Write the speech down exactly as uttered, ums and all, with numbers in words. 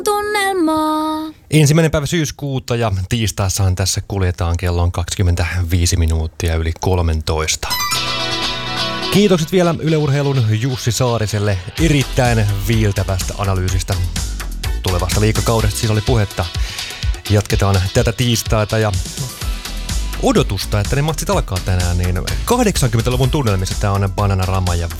Tunnelmaa. Ensimmäinen päivä syyskuuta ja tiistaissahan tässä kuljetaan, kello on kaksikymmentäviisi minuuttia yli kolmetoista. Kiitokset vielä Yle Urheilun Jussi Saariselle erittäin viiltävästä analyysistä. Tulevasta liigakaudesta siis oli puhetta. Jatketaan tätä tiistaita ja odotusta, että ne matsit alkaa tänään, niin kahdeksankymmentäluvun tunnelmissa tämä on Bananarama ja